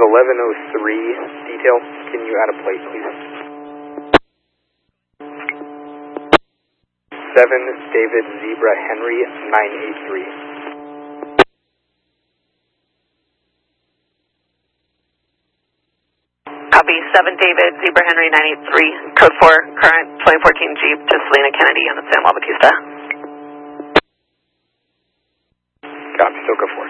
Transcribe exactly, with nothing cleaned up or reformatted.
eleven oh three detail. Can you add a plate, please? seven David Zebra Henry nine eight three. Copy, seven David Zebra Henry nine eight three, code four, current twenty fourteen Jeep to Selena Kennedy on the San Juan Bautista. Copy, SoCo four.